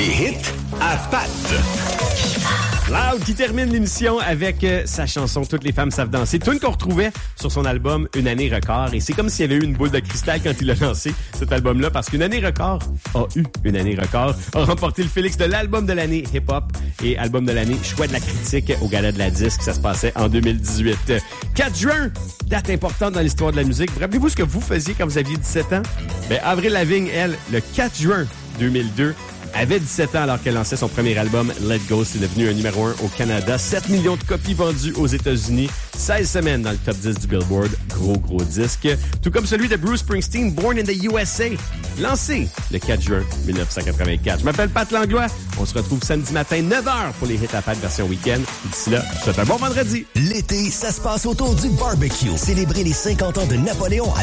Les hits à Pat. Loud qui termine l'émission avec sa chanson « Toutes les femmes savent danser ». Tune qu'on retrouvait sur son album « Une année record ». Et c'est comme s'il y avait eu une boule de cristal quand il a lancé cet album-là, parce qu'Une année record a eu Une année record, a remporté le Félix de l'album de l'année hip-hop et album de l'année choix de la critique au Gala de la disque. Ça se passait en 2018. 4 juin, date importante dans l'histoire de la musique. Rappelez-vous ce que vous faisiez quand vous aviez 17 ans? Avril Lavigne, elle, le 4 juin 2002, avait 17 ans alors qu'elle lançait son premier album, Let Go. C'est devenu un numéro 1 au Canada. 7 millions de copies vendues aux États-Unis. 16 semaines dans le top 10 du Billboard. Gros disque. Tout comme celui de Bruce Springsteen, Born in the USA, lancé le 4 juin 1984. Je m'appelle Pat Langlois. On se retrouve samedi matin, 9h pour les hits à Pat version week-end. D'ici là, je vous souhaite un bon vendredi. L'été, ça se passe autour du barbecue. Célébrez les 50 ans de Napoléon